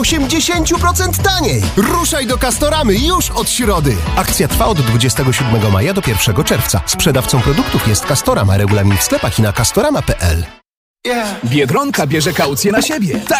80% taniej. Ruszaj do Castoramy już od środy. Akcja trwa od 27 maja do 1 czerwca. Sprzedawcą produktów jest Castorama. Regulamin w sklepach i na castorama.pl. Biedronka bierze kaucję na siebie. Tak